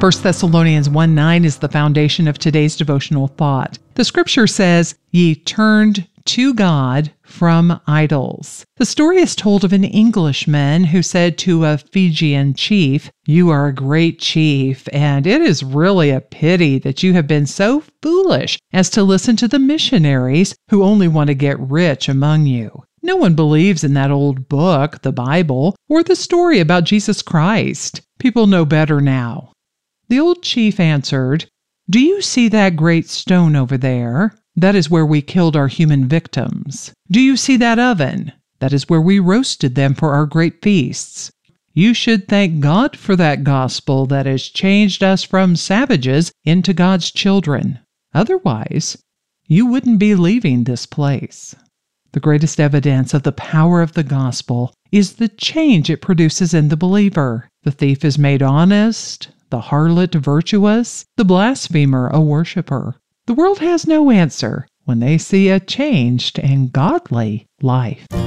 1 Thessalonians 1:9 is the foundation of today's devotional thought. The scripture says, "Ye turned to God from idols." The story is told of an Englishman who said to a Fijian chief, "You are a great chief, and it is really a pity that you have been so foolish as to listen to the missionaries who only want to get rich among you. No one believes in that old book, the Bible, or the story about Jesus Christ. People know better now." The old chief answered, "Do you see that great stone over there? That is where we killed our human victims. Do you see that oven? That is where we roasted them for our great feasts. You should thank God for that gospel that has changed us from savages into God's children. Otherwise, you wouldn't be leaving this place." The greatest evidence of the power of the gospel is the change it produces in the believer. The thief is made honest, the harlot virtuous, the blasphemer a worshiper. The world has no answer when they see a changed and godly life.